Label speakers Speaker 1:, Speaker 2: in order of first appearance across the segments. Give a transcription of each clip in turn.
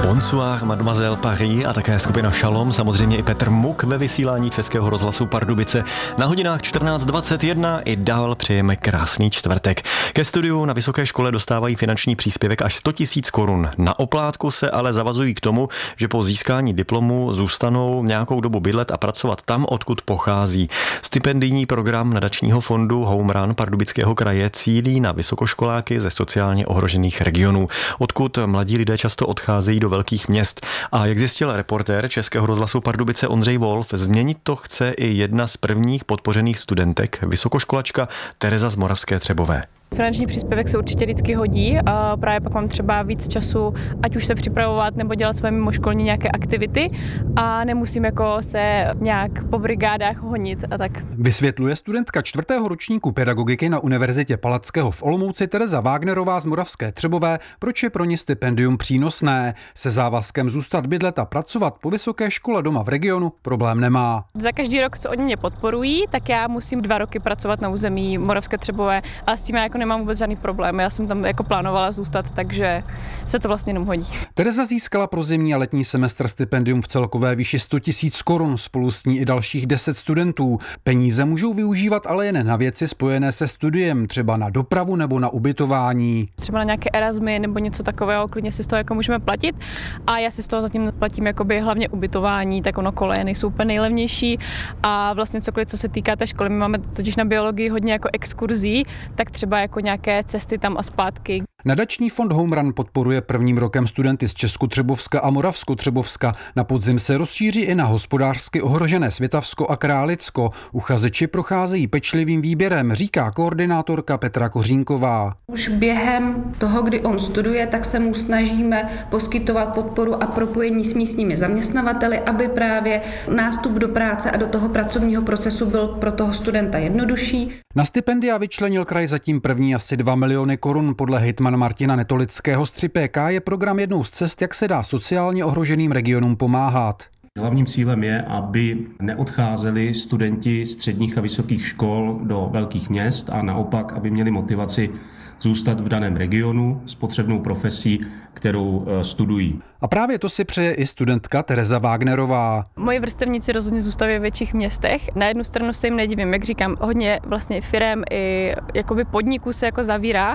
Speaker 1: Bonsoir, Mademoiselle Paris a také skupina Shalom, samozřejmě i Petr Muk ve vysílání Českého rozhlasu Pardubice. Na hodinách 14:21 i dál přejeme krásný čtvrtek. Ke studiu na vysoké škole dostávají finanční příspěvek až 100 000 korun. Na oplátku se ale zavazují k tomu, že po získání diplomu zůstanou nějakou dobu bydlet a pracovat tam, odkud pochází. Stipendijní program nadačního fondu Home Run Pardubického kraje cílí na vysokoškoláky ze sociálně ohrožených regionů, odkud mladí lidé často odcházejí do velkých měst. A jak zjistil reportér Českého rozhlasu Pardubice Ondřej Wolf, změnit to chce i jedna z prvních podpořených studentek, vysokoškolačka Tereza z Moravské Třebové.
Speaker 2: Finanční příspěvek se určitě vždycky hodí a právě pak mám třeba víc času, ať už se připravovat nebo dělat své mimoškolní nějaké aktivity a nemusím jako se nějak po brigádách honit a tak.
Speaker 3: Vysvětluje studentka 4. ročníku pedagogiky na Univerzitě Palackého v Olomouci Tereza Wagnerová z Moravské Třebové, proč je pro ní stipendium přínosné. Se závazkem zůstat bydlet a pracovat po vysoké škole doma v regionu problém nemá.
Speaker 2: Za každý rok, co oni mě podporují, tak já musím 2 roky pracovat na území Moravské Třebové a s tím já jako nemám vůbec žádný problém. Já jsem tam jako plánovala zůstat, takže se to vlastně jenom hodí.
Speaker 3: Tereza získala pro zimní a letní semestr stipendium v celkové výši 100 000 korun, spolu s ní i dalších 10 studentů. Peníze můžou využívat ale jen na věci spojené se studiem, třeba na dopravu nebo na ubytování.
Speaker 2: Třeba na nějaké Erasmy nebo něco takového, klidně si z toho jako můžeme platit. A já si z toho zatím platím jakoby hlavně ubytování, tak ono koleje nejsou úplně nejlevnější a vlastně cokoliv, co se týká té školy, my máme totiž na biologii hodně jako exkurzí, tak třeba jako nějaké cesty tam a zpátky.
Speaker 3: Nadační fond Home Run podporuje prvním rokem studenty z Českotřebovska a Moravskotřebovska. Na podzim se rozšíří i na hospodářsky ohrožené Svitavsko a Králicko. Uchazeči procházejí pečlivým výběrem, říká koordinátorka Petra Kořínková.
Speaker 4: Už během toho, kdy on studuje, tak se mu snažíme poskytovat podporu a propojení s místními zaměstnavateli, aby právě nástup do práce a do toho pracovního procesu byl pro toho studenta jednodušší.
Speaker 3: Na stipendia vyčlenil kraj zatím první asi 2 miliony korun. Podle hejtmana Martina Netolického z 3PK je program jednou z cest, jak se dá sociálně ohroženým regionům pomáhat.
Speaker 5: Hlavním cílem je, aby neodcházeli studenti středních a vysokých škol do velkých měst a naopak, aby měli motivaci zůstat v daném regionu s potřebnou profesí, kterou studují.
Speaker 3: A právě to si přeje i studentka Tereza Wagnerová.
Speaker 2: Moji vrstevníci rozhodně zůstaví v větších městech. Na jednu stranu se jim nedivím, jak říkám, hodně vlastně firem i jakoby podniků se jako zavírá,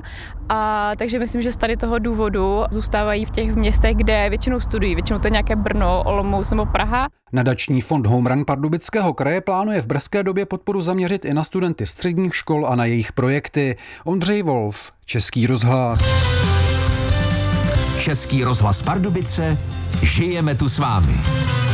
Speaker 2: a takže myslím, že z tady toho důvodu zůstávají v těch městech, kde většinou studují. Většinou to je nějaké Brno, Olomouc nebo Praha.
Speaker 3: Nadační fond Home Run Pardubického kraje plánuje v brzké době podporu zaměřit i na studenty středních škol a na jejich projekty. Ondřej Wolf, Český rozhlas.
Speaker 6: Český rozhlas Pardubice, žijeme tu s vámi.